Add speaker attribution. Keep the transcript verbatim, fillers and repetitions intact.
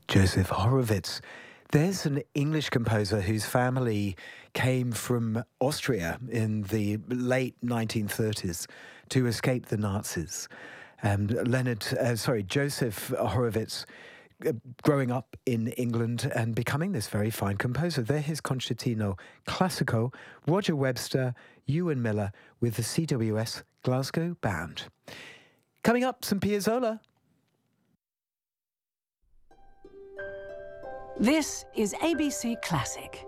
Speaker 1: Joseph Horowitz. There's an English composer whose family came from Austria in the late nineteen thirties to escape the Nazis. And Leonard, uh, sorry, Joseph Horowitz, uh, growing up in England and becoming this very fine composer. They're his Concertino Classico, Roger Webster, Ewan Miller with the C W S Glasgow Band. Coming up, some Piazzolla.
Speaker 2: This is A B C Classic.